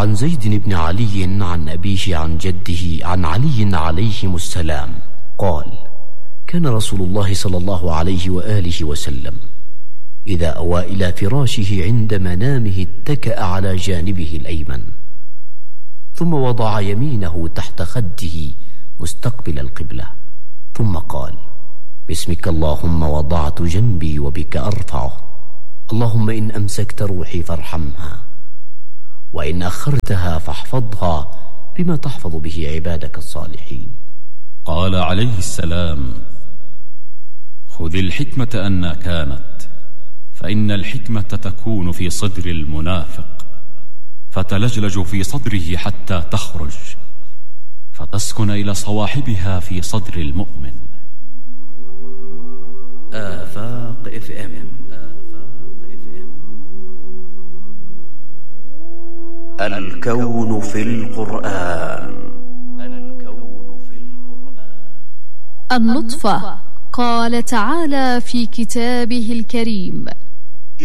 عن زيد بن علي عن أبيه عن جده عن علي عليهم السلام قال: كان رسول الله صلى الله عليه وآله وسلم إذا أوى إلى فراشه عند منامه اتكأ على جانبه الأيمن، ثم وضع يمينه تحت خده مستقبل القبلة، ثم قال: باسمك اللهم وضعت جنبي وبك أرفعه، اللهم إن أمسكت روحي فارحمها، وإن أخرتها فاحفظها بما تحفظ به عبادك الصالحين. قال عليه السلام: خذ الحكمة أن كانت، فإن الحكمة تكون في صدر المنافق فتلجلج في صدره حتى تخرج، فتسكن إلى صواحبها في صدر المؤمن. آفاق FM. الكون في القرآن. النطفة. قال تعالى في كتابه الكريم: